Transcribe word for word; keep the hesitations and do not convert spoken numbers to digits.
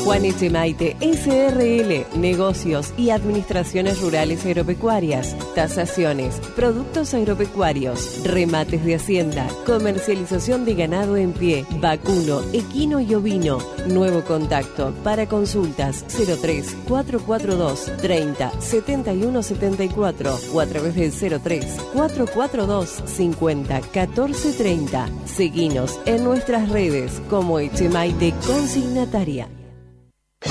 Juan Echemaite, S R L, negocios y administraciones rurales agropecuarias, tasaciones, productos agropecuarios, remates de hacienda, comercialización de ganado en pie, vacuno, equino y ovino. Nuevo contacto para consultas cero tres, cuatro cuatro dos, treinta, setenta y uno setenta y cuatro o a través del cero tres, cuatro cuatro dos, cincuenta, catorce treinta. Seguinos en nuestras redes como Echemaite Consignataria.